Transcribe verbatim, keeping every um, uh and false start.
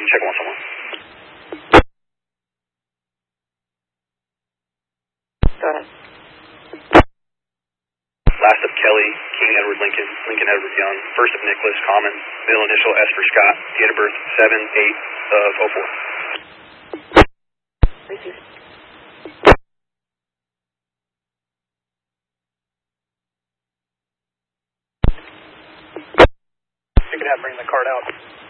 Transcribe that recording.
You check one someone. Go ahead. Last of Kelly, King Edward Lincoln, Lincoln Edward Young. First of Nicholas, Common. Middle initial S for Scott. Date of birth seven eight of oh four. Receive. You can have bring the card out.